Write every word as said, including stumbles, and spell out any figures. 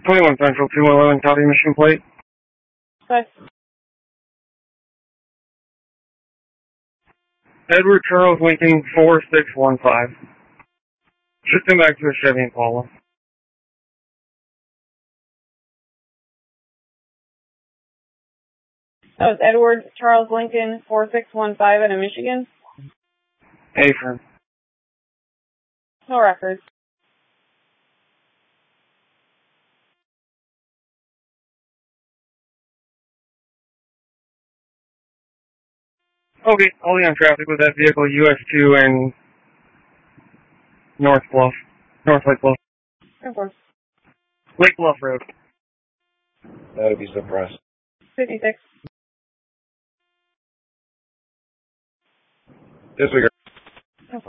twenty-one Central, two one one, copy mission plate. Okay. Edward Charles Lincoln, four six one five. Shifting back to a Chevy Impala. That was Edward Charles Lincoln, four six one five out of Michigan. A-firm. No records. Okay, I'll be on traffic with that vehicle, U S two and North Bluff. North Lake Bluff. Of course. Lake Bluff Road. That'll be suppressed. fifty-six. Disregard.